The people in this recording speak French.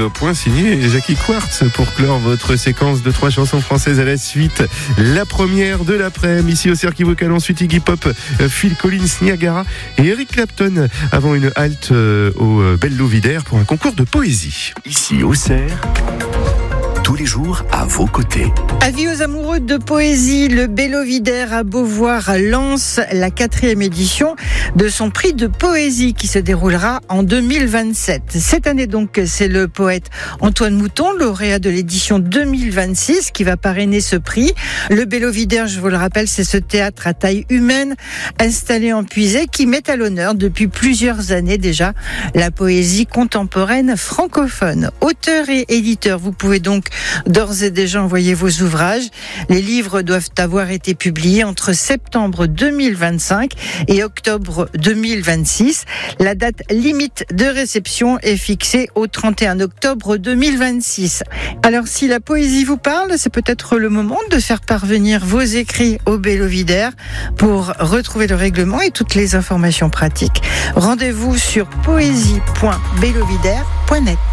au point, signé Jackie Quartz pour clore votre séquence de 3 chansons françaises à la suite. La première de l'après-midi, ici au Circuit Vocal, ensuite Iggy Pop, Phil Collins, Niagara et Eric Clapton, avant une halte au Belvédère pour un concours de poésie. Ici au Cerf, tous les jours à vos côtés. Avis aux amoureux de poésie, le Belvédère à Beauvoir lance la 4e édition de son prix de poésie qui se déroulera en 2027. Cette année donc, c'est le poète Antoine Mouton, lauréat de l'édition 2026, qui va parrainer ce prix. Le Belvédère, je vous le rappelle, c'est ce théâtre à taille humaine installé en Puisée qui met à l'honneur depuis plusieurs années déjà la poésie contemporaine francophone. Auteur et éditeur, vous pouvez donc d'ores et déjà envoyer vos ouvrages. Les livres doivent avoir été publiés entre septembre 2025 et octobre 2026. La date limite de réception est fixée au 31 octobre 2026. Alors, si la poésie vous parle, c'est peut-être le moment de faire parvenir vos écrits au Belvédère. Pour retrouver le règlement et toutes les informations pratiques, rendez-vous sur poésie.belvédère.net.